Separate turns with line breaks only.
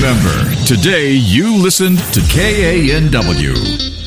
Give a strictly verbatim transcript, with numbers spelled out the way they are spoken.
November. Today you listened to K A N W.